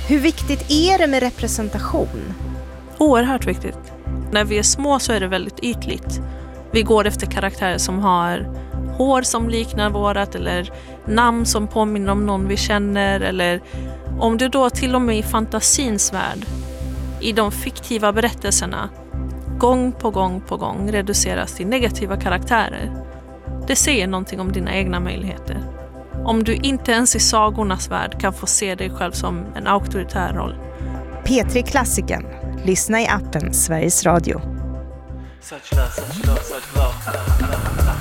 Hur viktigt är det med representation? Oerhört viktigt. När vi är små så är det väldigt ytligt. Vi går efter karaktärer som har hår som liknar vårat eller namn som påminner om någon vi känner. Eller om du då till och med i fantasins värld, i de fiktiva berättelserna, gång på gång reduceras till negativa karaktärer. Det säger någonting om dina egna möjligheter. Om du inte ens i sagornas värld kan få se dig själv som en auktoritär roll. P3 Klassiken. Lyssna i appen Sveriges Radio. Such love, such love, such love.